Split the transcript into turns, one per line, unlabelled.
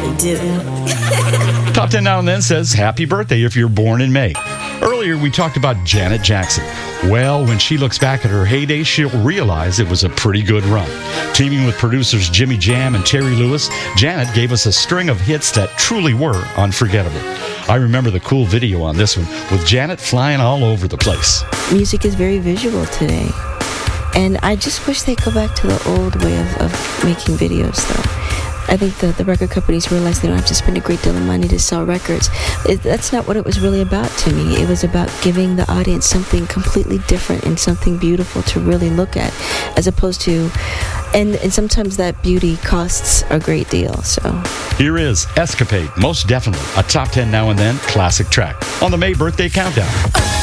really do.
Top 10 Now and Then says happy birthday if you're born in May. Earlier, we talked about Janet Jackson. Well, when she looks back at her heyday, she'll realize it was a pretty good run. Teaming with producers Jimmy Jam and Terry Lewis, Janet gave us a string of hits that truly were unforgettable. I remember the cool video on this one with Janet flying all over the place.
Music is very visual today. And I just wish they'd go back to the old way of making videos, though. I think the record companies realize they don't have to spend a great deal of money to sell records. That's not what it was really about to me. It was about giving the audience something completely different and something beautiful to really look at, as opposed to, and sometimes that beauty costs a great deal. So
here is Escapade, most definitely a Top 10 Now and Then classic track on the May Birthday Countdown.